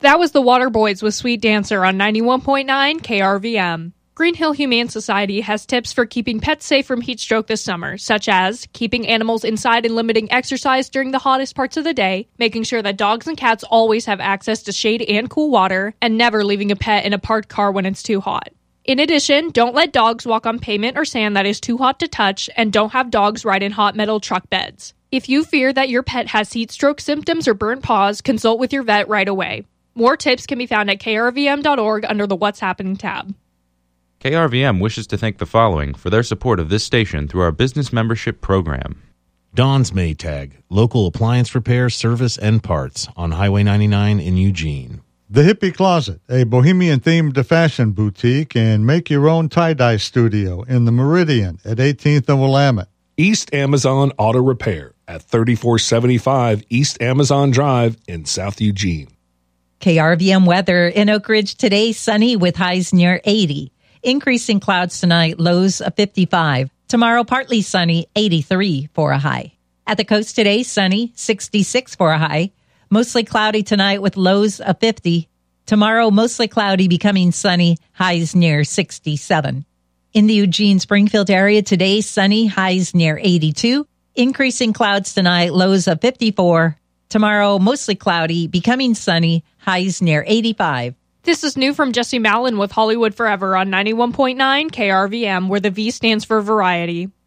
That was the Waterboys with Sweet Dancer on 91.9 KRVM. Green Hill Humane Society has tips for keeping pets safe from heat stroke this summer, such as keeping animals inside and limiting exercise during the hottest parts of the day, making sure that dogs and cats always have access to shade and cool water, and never leaving a pet in a parked car when it's too hot. In addition, don't let dogs walk on pavement or sand that is too hot to touch, and don't have dogs ride in hot metal truck beds. If you fear that your pet has heat stroke symptoms or burnt paws, consult with your vet right away. More tips can be found at krvm.org under the What's Happening tab. KRVM wishes to thank the following for their support of this station through our business membership program. Don's Maytag, local appliance repair, service, and parts on Highway 99 in Eugene. The Hippie Closet, a bohemian-themed fashion boutique and make-your-own tie-dye studio in the Meridian at 18th and Willamette. East Amazon Auto Repair at 3475 East Amazon Drive in South Eugene. KRVM weather in Oak Ridge today, sunny with highs near 80. Increasing clouds tonight, lows of 55. Tomorrow, partly sunny, 83 for a high. At the coast today, sunny, 66 for a high. Mostly cloudy tonight with lows of 50. Tomorrow, mostly cloudy, becoming sunny, highs near 67. In the Eugene-Springfield area today, sunny, highs near 82. Increasing clouds tonight, lows of 54. Tomorrow, mostly cloudy, becoming sunny, highs near 85. This is new from Jesse Mallon with Hollywood Forever on 91.9 KRVM, where the V stands for variety.